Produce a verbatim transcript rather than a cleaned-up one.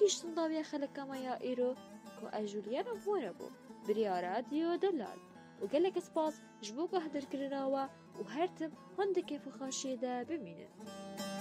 گیشتن داویا خلکما یا ایرو که اجولیان وره بو بریارا دیو دلال و گلک سپاس جبو که هدر کرناوا و هرتم هنده که فخاشیده بمینن.